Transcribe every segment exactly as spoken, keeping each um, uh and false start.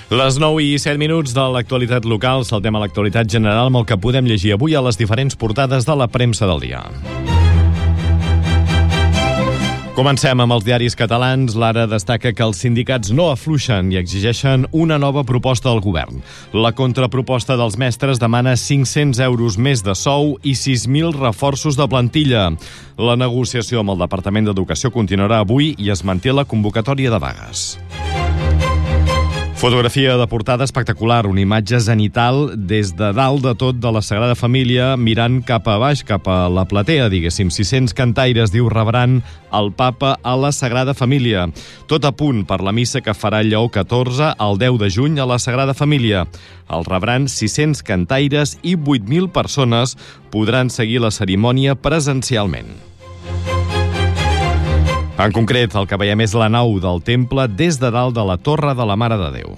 Les nou i set minuts de l'actualitat local, saltem a l'actualitat general amb el que podem llegir avui a les diferents portades de la premsa del dia. Comencem amb els diaris catalans. L'Ara destaca que els sindicats no afluixen i exigeixen una nova proposta al govern. La contraproposta dels mestres demana cinc-cents euros més de sou i sis mil reforços de plantilla. La negociació amb el Departament d'Educació continuarà avui i es manté la convocatòria de vagues. Fotografia de portada espectacular, una imatge zenital des de dalt de tot de la Sagrada Família, mirant cap a baix, cap a la platea, diguéssim. sis-cents cantaires, diu, rebran el papa a la Sagrada Família. Tot a punt per la missa que farà Lleó catorze el deu de juny a la Sagrada Família. El rebran sis-cents cantaires i vuit mil persones podran seguir la cerimònia presencialment. En concret, el que veiem és la nau del temple des de dalt de la Torre de la Mare de Déu.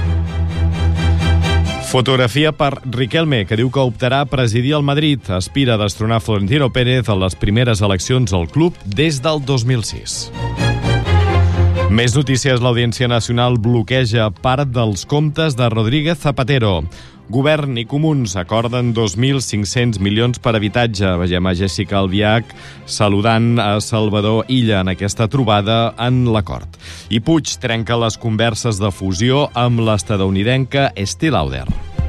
Fotografia per Riquelme, que diu que optarà a presidir el Madrid. Aspira a destronar Florentino Pérez a les primeres eleccions al club des del dos mil sis. Més notícies. L'Audiència Nacional bloqueja part dels comptes de Rodríguez Zapatero. Govern i comuns acorden dos mil cinc-cents milions per habitatge. Veiem a Jessica Albiach saludant a Salvador Illa en aquesta trobada en l'acord. I Puig trenca les converses de fusió amb l'estadounidenca Estée Lauder.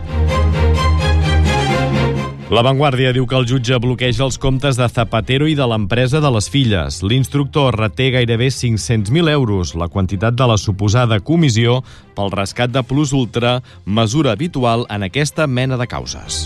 La Vanguardia diu que el jutge bloqueja els comptes de Zapatero i de l'empresa de les filles. L'instructor reté gairebé cinc-cents mil euros, la quantitat de la suposada comissió pel rescat de Plus Ultra, mesura habitual en aquesta mena de causes.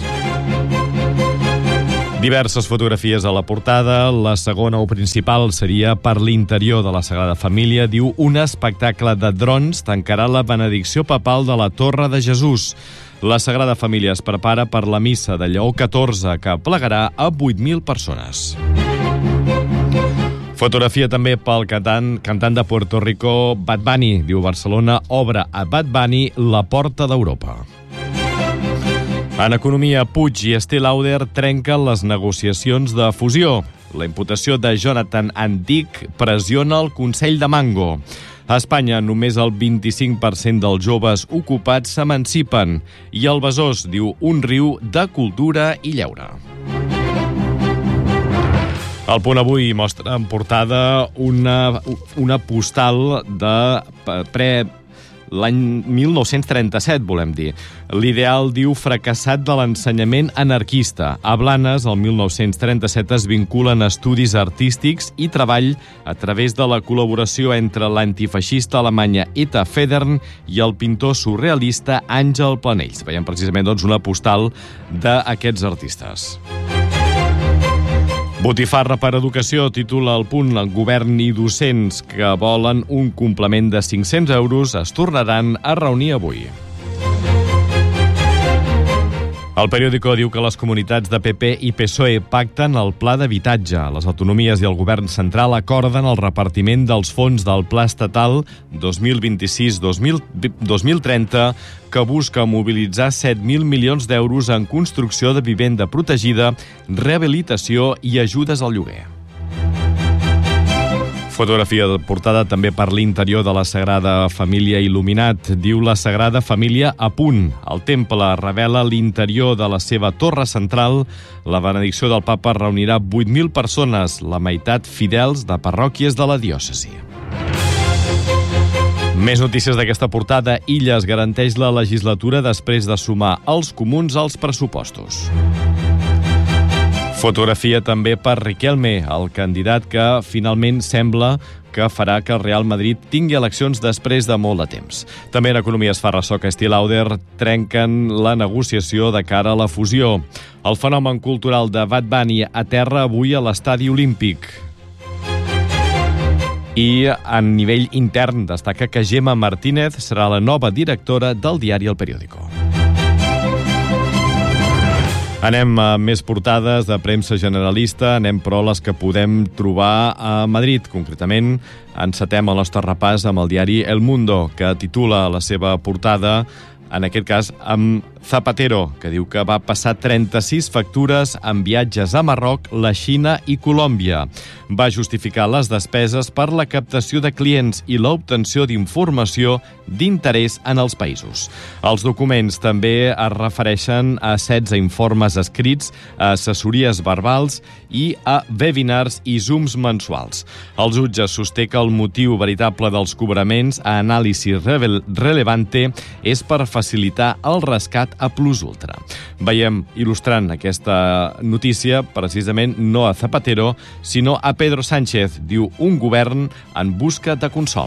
Diverses fotografies a la portada. La segona o principal seria per l'interior de la Sagrada Família. Diu, un espectacle de drons tancarà la benedicció papal de la Torre de Jesús. La Sagrada Família es prepara per la missa de Lleó catorze, que plegarà a vuit mil persones. Fotografia també pel cantant, cantant de Puerto Rico, Bad Bunny. Diu, Barcelona obre a Bad Bunny la porta d'Europa. En economia, Puig i Estée Lauder trenquen les negociacions de fusió. La imputació de Jonathan Antic pressiona el Consell de Mango. A Espanya, només el vint-i-cinc per cent dels joves ocupats s'emancipen. I el Besòs, diu, un riu de cultura i lleure. El Punt Avui mostra en portada una, una postal de pre... l'any mil nou-cents trenta-set, volem dir. L'ideal, diu, fracassat de l'ensenyament anarquista. A Blanes, el mil nou-cents trenta-set, es vinculen estudis artístics i treball a través de la col·laboració entre l'antifeixista alemanya Eta Federn i el pintor surrealista Àngel Planells. Veiem precisament, doncs, una postal d'aquests artistes. Botifarra per educació, titula El Punt. El govern i docents que volen un complement de cinc-cents euros es tornaran a reunir avui. El periòdico diu que les comunitats de P P i P S O E pacten el pla d'habitatge. Les autonomies i el govern central acorden el repartiment dels fons del Pla Estatal dos mil vint-i-sis dos mil trenta, que busca mobilitzar set mil milions d'euros en construcció de vivenda protegida, rehabilitació i ajudes al lloguer. Fotografia de portada també per l'interior de la Sagrada Família il·luminat. Diu, la Sagrada Família a punt. El temple revela l'interior de la seva torre central. La benedicció del papa reunirà vuit mil persones, la meitat fidels de parròquies de la diòcesi. Més notícies d'aquesta portada. Illa es garanteix la legislatura després de sumar els comuns als pressupostos. Fotografia també per Riquelme, el candidat que finalment sembla que farà que el Real Madrid tingui eleccions després de molt de temps. També en economia es fa ressò que Estée Lauder trenquen la negociació de cara a la fusió. El fenomen cultural de Bad Bunny aterra avui a l'estadi olímpic. I a nivell intern destaca que Gemma Martínez serà la nova directora del diari El Periódico. Anem a més portades de premsa generalista, anem però a les que podem trobar a Madrid. Concretament, encetem el nostre repàs amb el diari El Mundo, que titula la seva portada, en aquest cas, amb Zapatero, que diu que va passar trenta-sis factures en viatges a Marroc, la Xina i Colòmbia. Va justificar les despeses per la captació de clients i l'obtenció d'informació d'interès en els països. Els documents també es refereixen a setze informes escrits, a assessories verbals i a webinars i zooms mensuals. El jutge sosté que el motiu veritable dels cobraments a Anàlisi Relevante és per facilitar el rescat a Plus Ultra. Veiem il·lustrant aquesta notícia precisament no a Zapatero, sinó a Pedro Sánchez, diu un govern en busca de consol.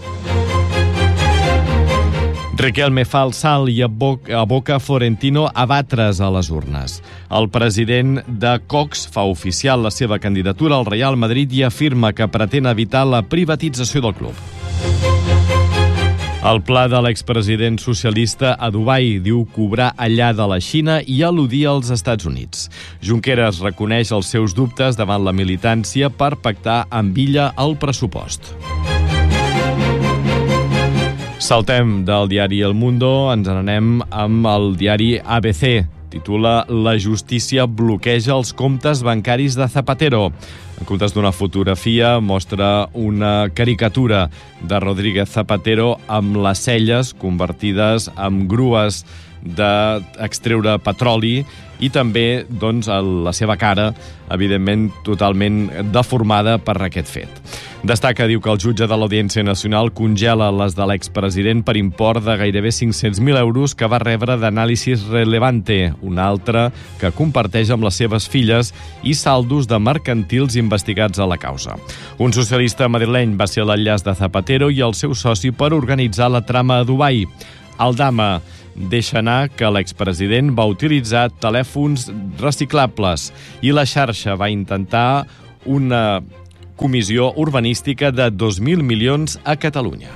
Riquelme fa el salt i aboca Florentino a batre's a les urnes. El president de Cox fa oficial la seva candidatura al Real Madrid i afirma que pretén evitar la privatització del club. El pla de l'expresident socialista a Dubai diu cobrar allà de la Xina i al·ludir als Estats Units. Junqueras reconeix els seus dubtes davant la militància per pactar amb Illa el pressupost. Saltem del diari El Mundo, ens n'anem amb el diari A B C. Titula La justícia bloqueja els comptes bancaris de Zapatero. En comptes d'una fotografia, mostra una caricatura de Rodríguez Zapatero amb les celles convertides en grues d'extreure petroli i també doncs, la seva cara, evidentment, totalment deformada per aquest fet. Destaca, diu que el jutge de l'Audiència Nacional congela les de l'expresident per import de gairebé cinc-cents mil euros que va rebre d'Anàlisi Relevante, una altra que comparteix amb les seves filles, i saldos de mercantils investigats a la causa. Un socialista madrileny va ser l'enllaç de Zapatero i el seu soci per organitzar la trama a Dubai. Aldama deixa anar que l'expresident va utilitzar telèfons reciclables i la xarxa va intentar una comissió urbanística de dos mil milions a Catalunya.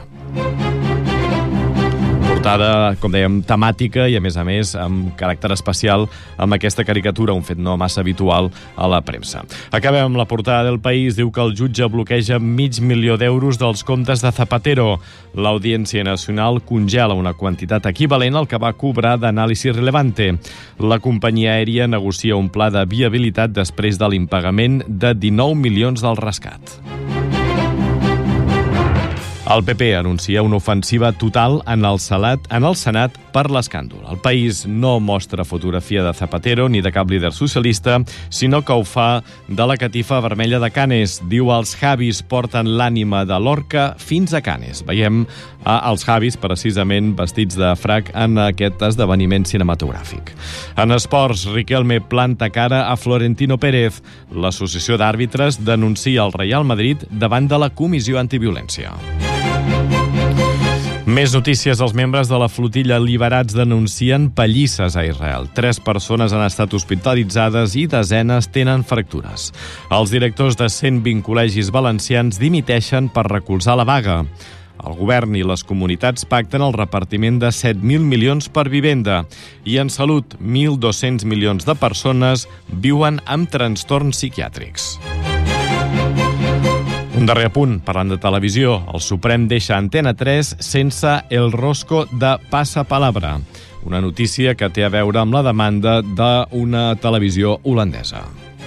Portada, com dèiem, temàtica i, a més a més, amb caràcter especial amb aquesta caricatura, un fet no massa habitual a la premsa. Acabem amb la portada del País. Diu que el jutge bloqueja mig milió d'euros dels comptes de Zapatero. L'Audiència Nacional congela una quantitat equivalent al que va cobrar d'Anàlisi Relevante. La companyia aèria negocia un pla de viabilitat després de l'impagament de dinou milions del rescat. El P P anuncia una ofensiva total en el Senat, en el Senat per l'escàndol. El País no mostra fotografia de Zapatero ni de cap líder socialista, sinó que ho fa de la catifa vermella de Canes. Diu els Javis porten l'ànima de Lorca fins a Canes. Veiem a els Javis precisament vestits de frac en aquest esdeveniment cinematogràfic. En esports, Riquelme planta cara a Florentino Pérez. L'associació d'àrbitres denuncia el Real Madrid davant de la Comissió Antiviolència. Més notícies. Els membres de la flotilla Liberats denuncien pallisses a Israel. Tres persones han estat hospitalitzades i desenes tenen fractures. Els directors de cent vint col·legis valencians dimiteixen per recolzar la vaga. El govern i les comunitats pacten el repartiment de set mil milions per vivenda i en salut mil dos-cents milions de persones viuen amb trastorns psiquiàtrics. Un darrer apunt, parlant de televisió. El Suprem deixa Antena tres sense el rosco de Passapalabra. Una notícia que té a veure amb la demanda d'una televisió holandesa.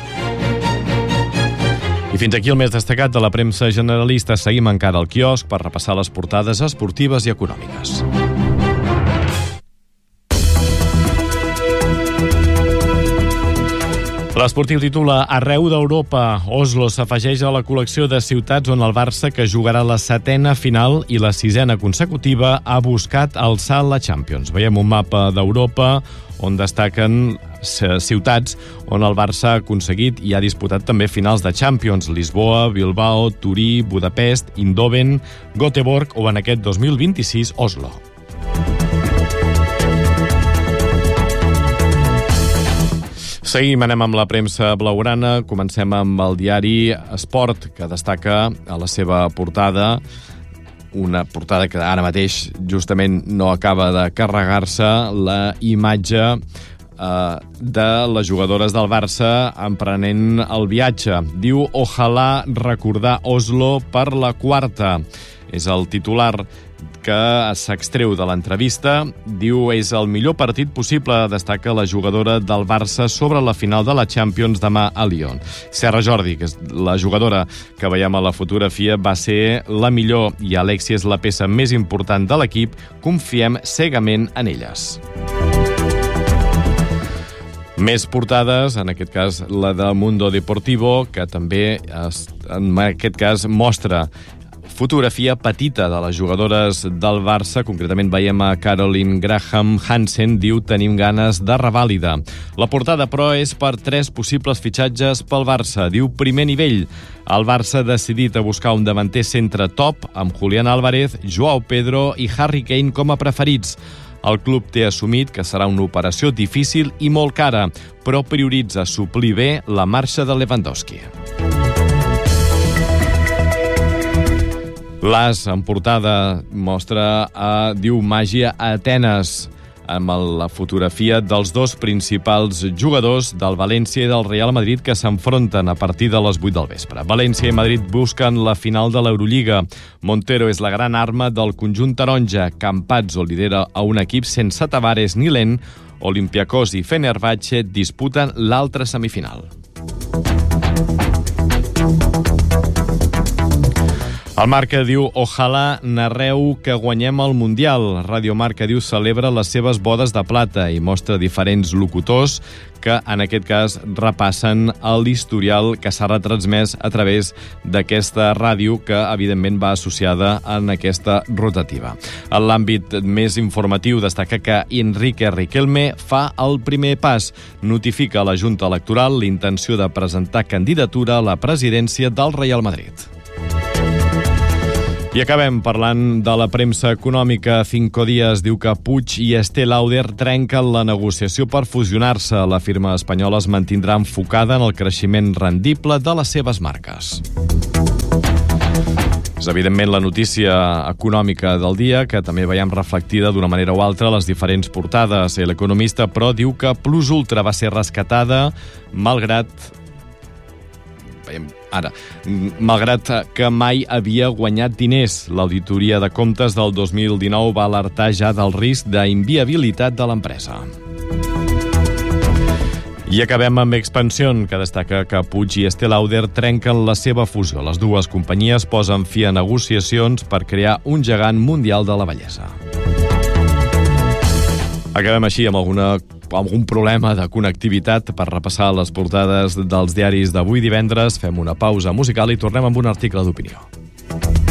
I fins aquí el més destacat de la premsa generalista. Seguim encara al quiosc per repassar les portades esportives i econòmiques. L'Esportiu titula Arreu d'Europa. Oslo s'afegeix a la col·lecció de ciutats on el Barça, que jugarà la setena final i la sisena consecutiva, ha buscat alçar la Champions. Veiem un mapa d'Europa on destaquen ciutats on el Barça ha aconseguit i ha disputat també finals de Champions: Lisboa, Bilbao, Turí, Budapest, Eindhoven, Göteborg o en aquest dos mil vint-i-sis Oslo. Seguim, anem amb la premsa blaugrana. Comencem amb el diari Esport, que destaca a la seva portada una portada que ara mateix justament no acaba de carregar-se, la imatge eh, de les jugadores del Barça emprenent el viatge. Diu, ojalà recordar Oslo per la quarta. és el titular que s'extreu de l'entrevista. Diu, és el millor partit possible, destaca la jugadora del Barça sobre la final de la Champions demà a Lyon. Serra Jordi, que és la jugadora que veiem a la fotografia, va ser la millor i Alexia és la peça més important de l'equip. Confiem cegament en elles. Més portades, en aquest cas la de Mundo Deportivo, que també en aquest cas mostra fotografia petita de les jugadores del Barça. Concretament veiem a Caroline Graham Hansen, diu, tenim ganes de revàlida. La portada, però, és per tres possibles fitxatges pel Barça. Diu, primer nivell. El Barça ha decidit a buscar un davanter centre top amb Julián Álvarez, Joao Pedro i Harry Kane com a preferits. El club té assumit que serà una operació difícil i molt cara, però prioritza suplir bé la marxa de Lewandowski. L'As, en portada, mostra, a, diu, màgia a Atenes, amb la fotografia dels dos principals jugadors del València i del Real Madrid que s'enfronten a partir de les vuit del vespre. València i Madrid busquen la final de l'Eurolliga. Montero és la gran arma del conjunt taronja. Campazzo lidera a un equip sense Tavares ni Len. Olympiacos i Fenerbahçe disputen l'altra semifinal. El Marca diu, ojalà narreu que guanyem el Mundial. Radio Marca diu, celebra les seves bodes de plata i mostra diferents locutors que, en aquest cas, repassen l'historial que s'ha retransmès a través d'aquesta ràdio que, evidentment, va associada en aquesta rotativa. En l'àmbit més informatiu destaca que Enrique Riquelme fa el primer pas. Notifica a la Junta Electoral l'intenció de presentar candidatura a la presidència del Real Madrid. I acabem parlant de la premsa econòmica. Cinco Días diu que Puig i Estée Lauder trenquen la negociació per fusionar-se. La firma espanyola es mantindrà enfocada en el creixement rendible de les seves marques. És evidentment la notícia econòmica del dia, que també veiem reflectida d'una manera o altra a les diferents portades. L'Economista, però, diu que Plus Ultra va ser rescatada malgrat... Ara, malgrat que mai havia guanyat diners. L'auditoria de comptes del dos mil dinou va alertar ja del risc d'inviabilitat de l'empresa. I acabem amb Expansión, que destaca que Puig i Estée Lauder trenquen la seva fusió. Les dues companyies posen fi a negociacions per crear un gegant mundial de la bellesa. Acabem així amb alguna algun problema de connectivitat per repassar les portades dels diaris d'avui divendres. Fem una pausa musical i tornem amb un article d'opinió.